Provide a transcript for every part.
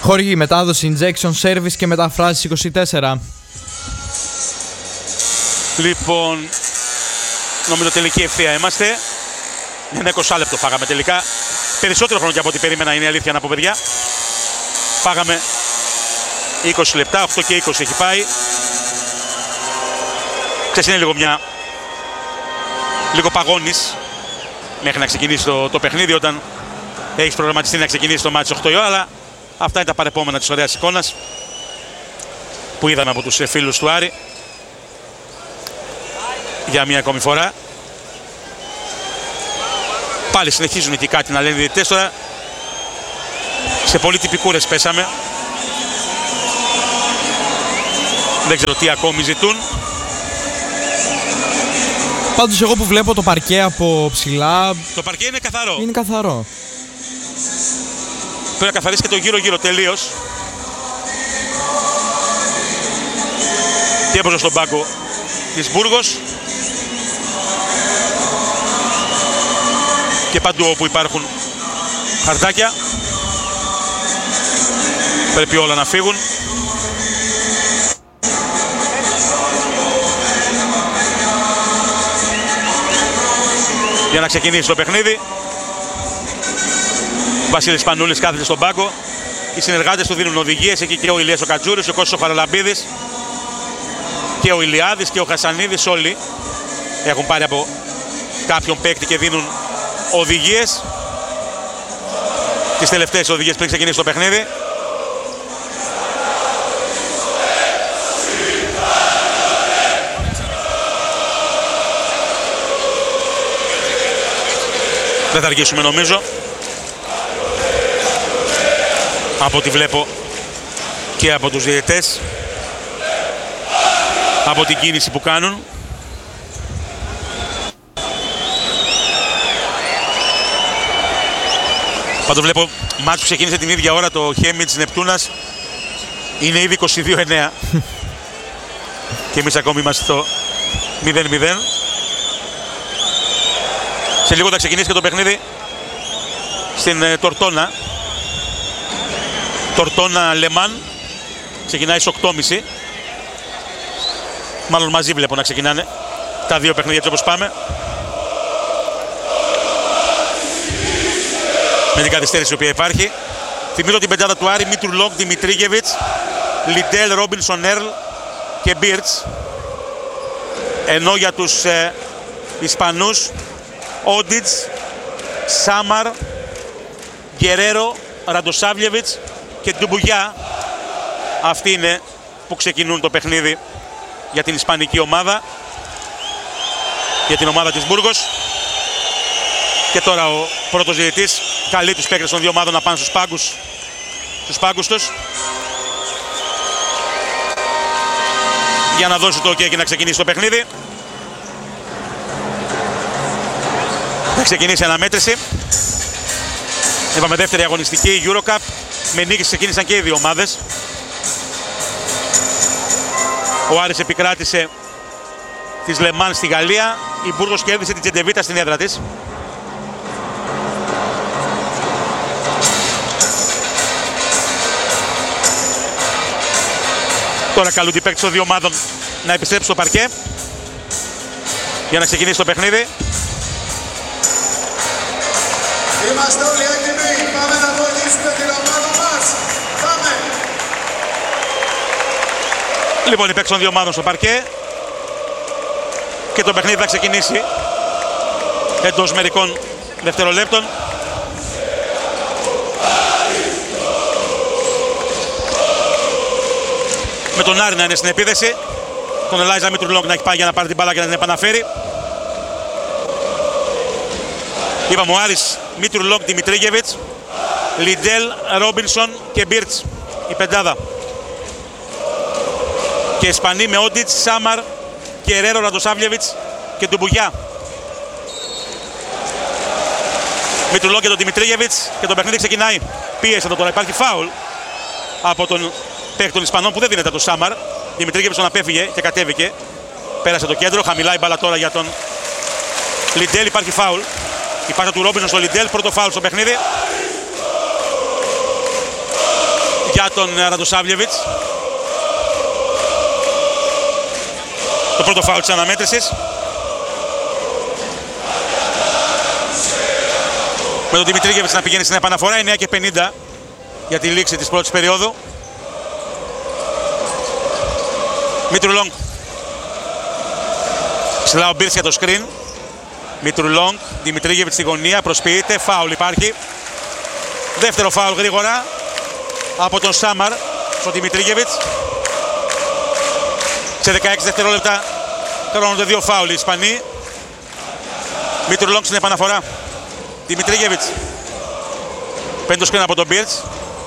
Χορηγή μετάδοση Injection Service και μεταφράσεις 24. Λοιπόν, νομίζω τελική ευθεία είμαστε. Ένα 20 λεπτό φάγαμε τελικά. Περισσότερο χρόνο και από ό,τι περίμενα, είναι η αλήθεια να πω, παιδιά. Φάγαμε 20 λεπτά, 8 και 20 έχει πάει. Ξέρεις, είναι λίγο παγώνεις μέχρι να ξεκινήσει το παιχνίδι, όταν έχεις προγραμματιστεί να ξεκινήσει το μάτι 8 η ώρα, αλλά αυτά είναι τα παρεπόμενα της ωραίας εικόνας που είδαμε από τους φίλους του Άρη για μία ακόμη φορά. Πάλι συνεχίζουν εκεί κάτι να λένε οι διαιτητές. Τώρα σε πολύ τυπικούρες πέσαμε. Δεν ξέρω τι ακόμη ζητούν. Πάντως εγώ που βλέπω το παρκέ από ψηλά... Το παρκέ είναι καθαρό. Είναι καθαρό. Πρέπει να καθαρίσει και το γύρω-γύρω τελείως. Τι έπαιζε στον πάγκο της Μπούργος. Και παντού όπου υπάρχουν χαρτάκια πρέπει όλα να φύγουν. Για να ξεκινήσει το παιχνίδι. Ο Βασίλης Πανούλης κάθεται στον πάγκο. Οι συνεργάτες του δίνουν οδηγίες. Εκεί και ο Ηλίας ο Κατζούρης, ο Κώστας ο Χαραλαμπίδης και ο Ηλιάδης και ο Χασανίδης. Όλοι έχουν πάρει από κάποιον παίκτη και δίνουν οδηγίες. Τις τελευταίες οδηγίες πριν ξεκινήσει το παιχνίδι. Δεν θα αργήσουμε νομίζω. Από ό,τι βλέπω και από τους διαιτητές, από την κίνηση που κάνουν. Πάντως βλέπω μάτς που ξεκίνησε την ίδια ώρα, το Χέμιτς Νεπτούνας, είναι ήδη 22-9 και εμείς ακόμη είμαστε στο 0-0. Σε λίγο θα ξεκινήσει και το παιχνίδι στην Τορτόνα. Τορτόνα Λεμάν. Ξεκινάει στις 8.30. Μάλλον μαζί βλέπω να ξεκινάνε τα δύο παιχνίδια έτσι όπως πάμε. Με την καθυστέρηση η οποία υπάρχει. Θυμίζω την πεντάδα του Άρη: Μίτουρλόγκ, Δημητρίγεβιτς, Λιντέλ, Ρόμπινσον, Έρλ και Μπίρτς. Ενώ για τους Ισπανούς, Όντιτς, Σάμαρ, Γκερέρο, Ραντοσάβλιεβιτς και Ντουμπουγιά. Αυτοί είναι που ξεκινούν το παιχνίδι για την ισπανική ομάδα, για την ομάδα της Μπούργος. Και τώρα ο πρώτος διαιτητής καλεί τους παίκτες των δύο ομάδων να πάνε στους πάγκους τους για να δώσει το OK και να ξεκινήσει το παιχνίδι. Θα ξεκινήσει αναμέτρηση. Είπαμε δεύτερη αγωνιστική Eurocup. Με νίκες ξεκίνησαν και οι δύο ομάδες. Ο Άρης επικράτησε της Λεμάν στη Γαλλία. Η Μπούργος κέρδισε την Τζεντεβίτα στην έδρα της. Τώρα καλούνται οι παίκτες των δύο ομάδων να επιστρέψουν στο παρκέ για να ξεκινήσει το παιχνίδι. Είμαστε όλοι έτοιμοι, πάμε να βοηθήσουμε την ομάδα μας. Πάμε! Λοιπόν, οι παίκτες των δύο ομάδων στο παρκέ και το παιχνίδι θα ξεκινήσει εντός μερικών δευτερολέπτων. Με τον Άρη να είναι στην επίδεση, τον Ελάιζα Μίτουρλόγκ να έχει πάει για να πάρει την μπάλα και να την επαναφέρει. Είπαμε ο Άρης: Μίτουρλόγκ, Δημητρίγεβιτς, Λιντέλ, Ρόμπινσον και Μπίρτς, η πεντάδα. Και Ισπανοί με Όντιτς, Σάμαρ, Γκερέρο, Ραντοσάβλιεβιτς και Ντουμπουγιά. Μίτουρλόγκ και τον Δημητρίγεβιτς και το παιχνίδι ξεκινάει. Πίεσε το τώρα, υπάρχει φάουλ από τον παίκτη των Ισπανών που δεν δίνεται το Σάμαρ. Δημητρίγεβιτς τον απέφυγε και κατέβηκε. Πέρασε το κέντρο, χαμηλά η μπάλα τώρα για τον Λιντέλ, υπάρχει φάουλ. Η πάσα του Ρόμπινσον στο Λιντέλ, πρώτο φάουλ στο παιχνίδι. Για για τον Ραντοσάβλιεβιτς. Το πρώτο φάουλ της αναμέτρησης. Με τον Δημητρίγεβιτς να πηγαίνει στην επαναφορά, 9:50 για τη λήξη της πρώτης περίοδου. Μήτρου-Λόγκ. Ψηλά ο Μπίρτς για το screen. Μήτρου-Λόγκ, Δημητρίγεβιτς στη γωνία, προσποιείται, φάουλ υπάρχει. Δεύτερο φάουλ γρήγορα από τον Σάμαρ στον Δημητρίγεβιτς. Σε 16 δευτερόλεπτα χρειάζονται δύο φάουλ οι Ισπανοί. Μήτρου-Λόγκ στην επαναφορά. Δημητρίγεβιτς. Παίρνει το screen από τον Μπίρτς.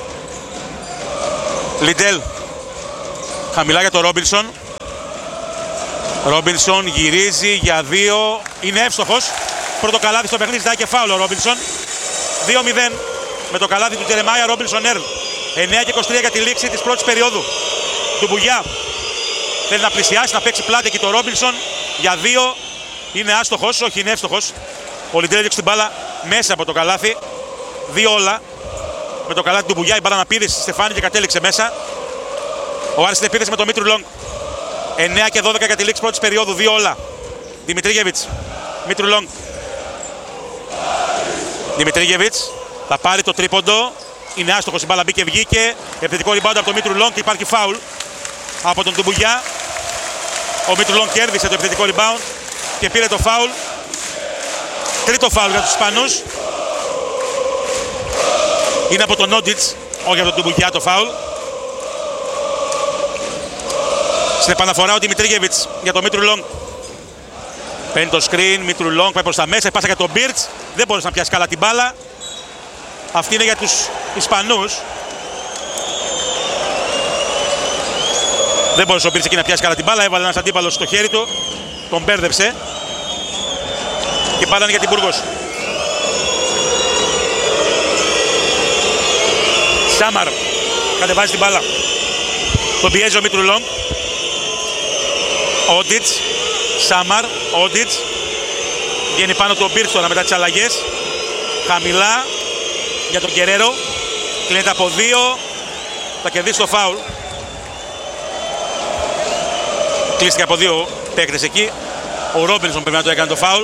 Λιντέλ. Χαμηλά για τον Ρόμπινσον. Ρόμπινσον γυρίζει για δύο. Είναι εύστοχος. Πρώτο καλάθι στο παιχνίδι, ζητάει και φάουλ ο Ρόμπινσον. 2-0 με το καλάθι του Τζερεμάια Ρόμπινσον Ερλ. 9:23 για τη λήξη της πρώτης περίοδου. Ντουμπουλιά θέλει να πλησιάσει, να παίξει πλάτη εκεί το Ρόμπινσον. Για δύο. Είναι άστοχος, όχι είναι εύστοχος. Ο Λιντέλ έδειξε την μπάλα μέσα από το καλάθι. 2 όλα. Με το καλάθι του Ντουμπουλιά η μπάλα να πήδησε στη στεφάνη και κατέληξε μέσα. Ο Άρης στην επίθεση με τον Μήτρου-Λόγκ. 9:12 για τη λήξη πρώτης περίοδου, 2 όλα. Δημητρίγεβιτς, Μήτρου-Λόγκ. Δημητρίγεβιτς θα πάρει το τρίποντο. Είναι άστοχος, η μπάλα μπήκε, βγήκε. Επιθετικό rebound από τον Μήτρου-Λόγκ και υπάρχει φάουλ από τον Ντουμπουλιά. Ο Μήτρου-Λόγκ κέρδισε το επιθετικό rebound και πήρε το φάουλ. Τρίτο φάουλ για τους Ισπανούς. Είναι από τον Νόντιτς, όχι από τον Ντουμπουλιά το φάουλ. Στην επαναφορά ο Δημητρίγεβιτς για τον Μήτρου-Λόγκ. Παίρνει το screen, Μήτρου-Λόγκ πάει προς τα μέσα, πάσα για τον Μπίρτς. Δεν μπορούσε να πιάσει καλά την μπάλα. Αυτή είναι για τους Ισπανούς. Δεν μπορούσε ο Μπίρτς εκεί να πιάσει καλά την μπάλα, έβαλε ένας αντίπαλος στο χέρι του. Τον μπέρδεψε. Και μπάλα είναι για την Μπούργος. Σάμαρ κατεβάζει την μπάλα. Τον πιέζει ο Μήτρου-Λόγκ. Όντιτς, Σάμαρ, Όντιτς. Βγαίνει πάνω του ο Μπίρτς τώρα μετά τις αλλαγές. Χαμηλά για τον Γκερέρο. Κλείνεται από 2. Θα κερδίσει το φάουλ. Κλείστηκε από 2 παίκτες εκεί. Ο Ρόμπινσον πρέπει να το έκανε το φάουλ.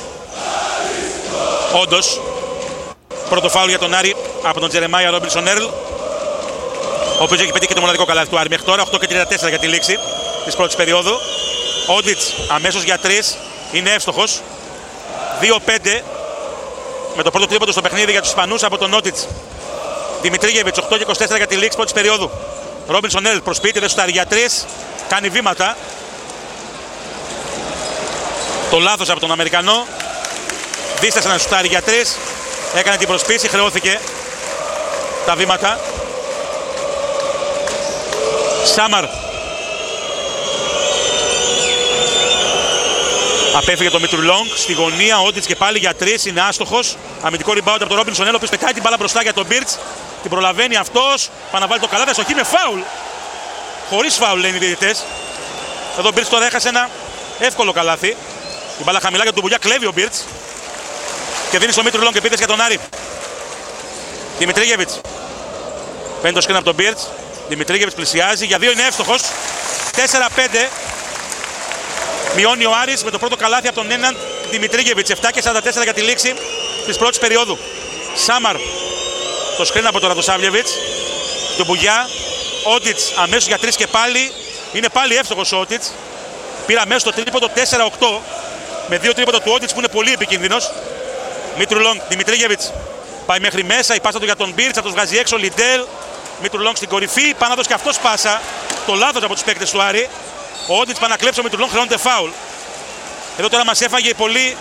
Όντως. Πρώτο φάουλ για τον Άρη από τον Τζερεμάια Ρόμπινσον Ερλ. Ο οποίος έχει πετύχει το μοναδικό καλάθι του Άρη μέχρι τώρα. 8:34 για τη λήξη της πρώτης περίοδου. Όντιτς αμέσως για 3. Είναι εύστοχος. 2-5 με το πρώτο τρίποντο στο παιχνίδι για τους Ισπανούς από τον Όντιτς. Δημητρίγεβιτς 8:24 για τη λήξη πρώτης περίοδου. Ρόμπινσον Ερλ προσποιείται, δεν σουτάρει για 3. Κάνει βήματα. Το λάθος από τον Αμερικανό. Δίστασε να σουτάρει για 3. Έκανε την προσπίση, χρεώθηκε τα βήματα. Σάμαρ. Απέφυγε το Μήτρου-Λόγκ στη γωνία. Όντιτς και πάλι για 3. Είναι άστοχος. Αμυντικό rebound από τον Ρόμπινσον Ερλ, ο οποίος πετάει την μπάλα μπροστά για τον Μπίρτς. Την προλαβαίνει αυτός. Πάει να βάλει το καλάθι στο χ με φάουλ. Χωρίς φάουλ λένε οι διαιτητές. Εδώ ο Μπίρτς τώρα έχασε ένα εύκολο καλάθι. Η μπάλα χαμηλά για τον Ντουμπουλιά. Κλέβει ο Μπίρτς. Και δίνει στο Μήτρου-Λόγκ επίθεση για τον Άρη. Δημητρίγεβιτς. Παίρνει το σκριν από τον Μπίρτς. Δημητρίγεβιτς πλησιάζει. Για 2 είναι εύστοχος. 4-5. Μειώνει ο Άρης με το πρώτο καλάθι από τον έναν Δημητρίγεβιτς. 7:44 για τη λήξη της πρώτης περίοδου. Σάμαρ. Το σκριν από τον Ραντοσάβλιεβιτς. Ντουμπουλιά. Όντιτς αμέσως για 3 και πάλι. Είναι πάλι εύστοχος ο Όντιτς. Πήρε αμέσως το τρίποντο 4-8. Με 2 τρίποντα του Όντιτς που είναι πολύ επικίνδυνος. Μήτρου-Λόγκ, Δημητρίγεβιτς. Πάει μέχρι μέσα. Η πάσα του για τον Μπίρτς. Θα τον βγάζει έξω. Λιντέλ. Μήτρου-Λόγκ στην κορυφή. Πάει να δώσει και αυτός πάσα. Το λάθος από τους παίκτες του Άρη. Ο Όντιτς πάει να κλέψει ο Μήτρου-Λόγκ. Χρειάζονται φάουλ. Εδώ τώρα μας έφαγε πολύ.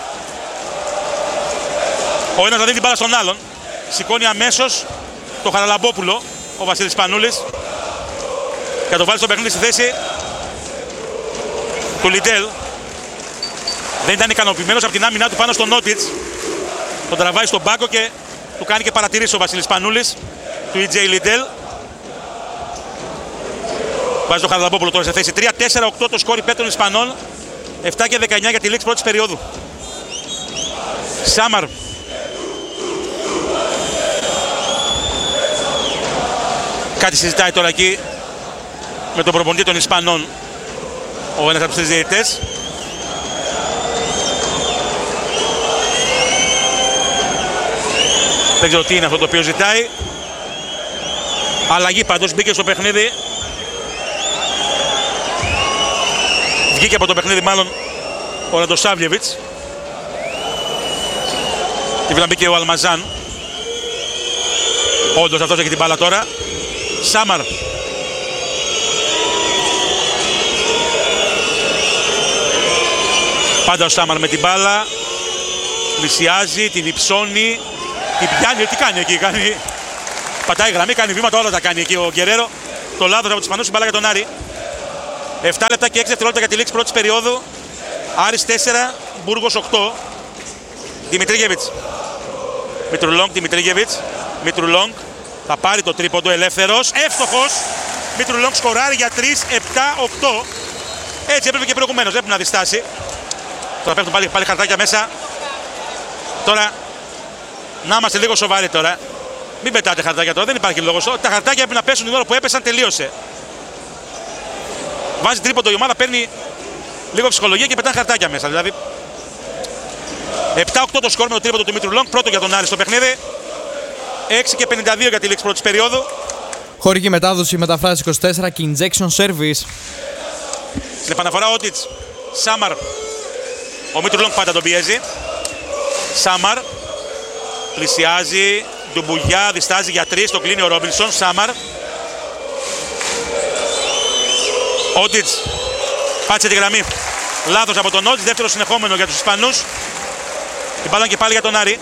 Ο ένας να δίνει την μπάλα στον άλλον. Σηκώνει αμέσως το Χαραλαμπόπουλο ο Βασίλης Πανούλης. Και θα το βάλει στο παιχνίδι στη θέση του Λιντέλ. Δεν ήταν ικανοποιημένος από την άμυνά του πάνω στον Όντιτς. Τον τραβάει στον πάγκο και του κάνει και παρατηρήσεις ο Βασίλης Πανούλης του EJ Λιντέλ. Βάζει το Χαραλαμπόπουλο τώρα σε θέση 3. 4-8 το σκόρ υπέρ των Ισπανών. 7:19 για τη λήξη πρώτης περίοδου. Σάμαρ. Κάτι συζητάει τώρα εκεί με τον προπονητή των Ισπανών ο ένας από τους διαιτητές. Δεν ξέρω τι είναι αυτό το οποίο ζητάει. Αλλαγή πάντως, μπήκε στο παιχνίδι. Βγήκε από το παιχνίδι μάλλον ο Ραντοσάβλιεβιτς. Και να μπήκε ο Αλμαζάν. Όντως αυτός έχει την μπάλα τώρα. Σάμαρ. Πάντα ο Σάμαρ με την μπάλα. Πλησιάζει, την υψώνει. Την πιάνει, τι κάνει εκεί, πατάει γραμμή, κάνει βήματα, όλα τα κάνει εκεί ο Γκερέρο. Το λάθος από τους Ισπανούς, η μπάλα για τον Άρη. 7 λεπτά και 6 δευτερόλεπτα για τη λήξη πρώτης περίοδου. Άρης 4, Μπούργος 8. Δημητρίγεβιτς. Μητρουλόγκ, Δημητρίγεβιτς. Μητρουλόγκ. Θα πάρει το τρίποντο ελεύθερος. Εύστοχος. Μητρουλόγκ σκοράρει για 3, 7, 8. Έτσι έπρεπε και προηγουμένως, έπρεπε να διστάσει. Τώρα πέφτουν πάλι χαρτάκια μέσα. Τώρα, να είμαστε λίγο σοβαροί τώρα. Μην πετάτε χαρτάκια τώρα, δεν υπάρχει λόγος. Τα χαρτάκια πρέπει να πέσουν την ώρα που έπεσαν, τελείωσε. Βάζει τρίποντο η ομάδα, παίρνει λίγο ψυχολογία και πετάνε χαρτάκια μέσα. Δηλαδή 7-8 το σκορ με το τρίποντο του Μήτρου Λόγκ, πρώτο για τον Άρη στο παιχνίδι. 6 και 52 για τη λήξη πρώτης περίοδου. Χορηγή μετάδοση μεταφράση 24 και injection service. Στην επαναφορά Ότιτς, Σάμαρ. Ο Μήτρου Λόγκ πάντα τον πιέζει. Σάμαρ. Πλησιάζει. Ντουμπουγιά, διστάζει για 3, το κλείνει ο Ρόμπινσον. Σάμαρ. Ότιτς. Πάτσε τη γραμμή. Λάθος από τον Ότιτς, δεύτερο συνεχόμενο για τους Ισπανούς. Την μπάλα και πάλι για τον Άρη.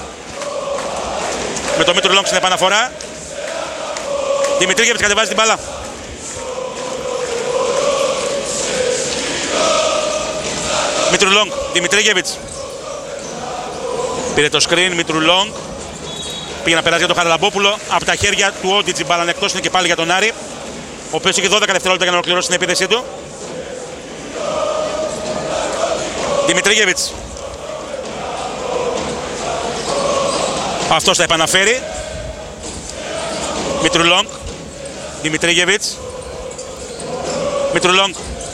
Με το Μήτρου Λόγκ στην επαναφορά. Δημητρίγεβιτς κατεβάζει την μπάλα. Μήτρου Λόγκ, Δημητρίγεβιτς. Πήρε το screen, Μήτρου Λόγκ. Πήγε να περάσει για τον Χαραλαμπόπουλο. Από τα χέρια του Ότιτς η μπάλα εκτός, είναι και πάλι για τον Άρη. Ο οποίος έχει 12 δευτερόλεπτα για να ολοκληρώσει την επίθεσή του. Δημητρίγεβιτς. Αυτός θα επαναφέρει. Μήτρου Λόγκ. Δημητρίγεβιτς. Μήτρου Λόγκ.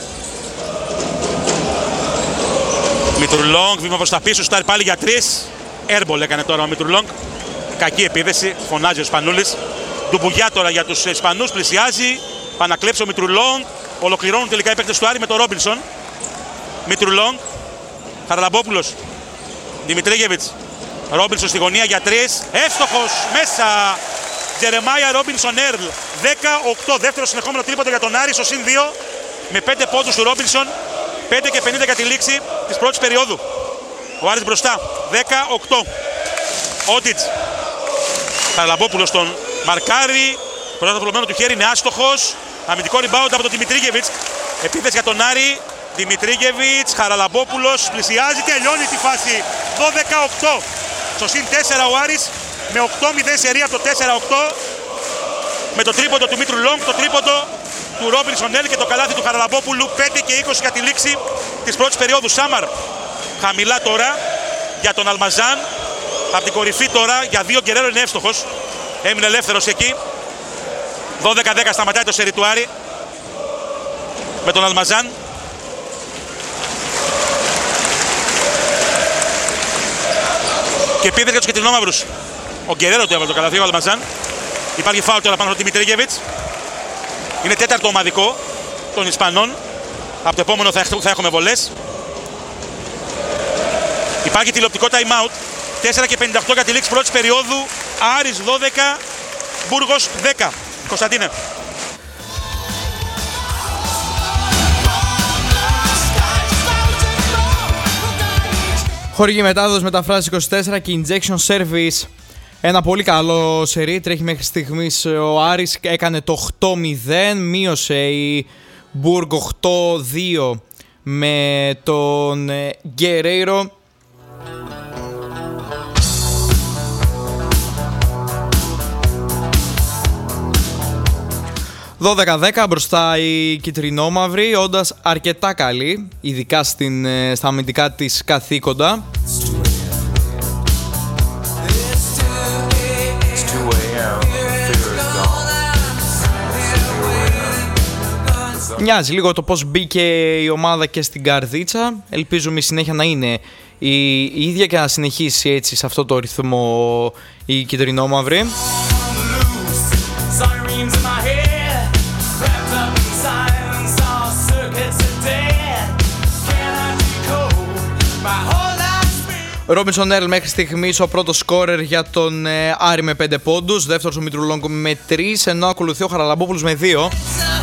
Μήτρου Λόγκ, βήμα προς τα πίσω, στάρει πάλι για 3. Airball έκανε τώρα ο Μήτρου Λόγκ. Κακή επίδεση, φωνάζει ο Σπανούλης. Ντουμπουγιά τώρα για τους Ισπανούς, πλησιάζει. Πανακλέψει ο Μήτρου Λόγκ. Ολοκληρώνουν τελικά οι παίκτες του Άρη με τον Ρόμπινσον. Μήτρου Λόγκ. Χαραλαμπόπουλος. Δημητρίγεβιτς. Ρόμπινσον στη γωνία για 3. Εύστοχος μέσα. Τζερεμάια Ρόμπινσον Έρλ. 18. Δεύτερο συνεχόμενο τρίποντο για τον Άρη στο συν 2. Με 5 πόντους του Ρόμπινσον. 5 και 50 για τη λήξη της πρώτης περίοδου. Ο Άρης μπροστά. 18. Ότιτς. Χαραλαμπόπουλος τον μαρκάρει. Πρώτα το πλωμένο του χέρι είναι άστοχος. Αμυντικό rebound από τον Δημητρίγεβιτς. Επίθεση για τον Άρη. Δημητρίγεβιτς, Χαραλαμπόπουλος, πλησιάζει, τελειώνει τη φάση. 12-8. Στο συν 4 ο Άρης με 8-0 σερία από το 4-8. Με το τρίποντο του Μήτρου Λόγκ, το τρίποντο του Ρόμπινσον Έλ και το καλάθι του Χαραλαμπόπουλου. 5 και 20 για τη λήξη της πρώτης περίοδου. Σάμαρ χαμηλά τώρα για τον Αλμαζάν. Από την κορυφή τώρα για 2 Γκερέρο είναι εύστοχος. Έμεινε ελεύθερος εκεί. 12-10 σταματάει το σερί του Άρη με τον Αλμαζάν. Και επίθεση για τους κυτρινόμαυρους. Ο Γκερέρο του έβαλε το καλαθί, ο Αλμαζάν. Υπάρχει φάουλ τώρα πάνω στον Δημητρίγεβιτς. Είναι τέταρτο ομαδικό των Ισπανών. Από το επόμενο θα έχουμε βολές. Υπάρχει τηλεοπτικό time out. 4 και 58 για τη λήξη πρώτης περίοδου. Άρης 12, Μπούργος 10. Κωνσταντίνε. Χορηγή μετάδοση μεταφράση 24 και injection service. Ένα πολύ καλό σερί, τρέχει μέχρι στιγμής ο Άρης, έκανε το 8-0, μείωσε η Μπουργκ 8-2 με τον Γκερέιρο. «12-10» μπροστά οι κυτρινόμαυροι, όντας αρκετά καλοί, ειδικά στα αμυντικά της καθήκοντα. Μοιάζει λίγο το πώς μπήκε η ομάδα και στην καρδίτσα. Ελπίζουμε η συνέχεια να είναι η ίδια και να συνεχίσει έτσι σε αυτό το ρυθμό η κυτρινόμαυρη. Ρόμπινσον Έρλ μέχρι στιγμής ο πρώτος σκόρερ για τον Άρη με 5 πόντους. Δεύτερος ο Μήτρου Λόγκ με 3, ενώ ακολουθεί ο Χαραλαμπόπουλος με 2.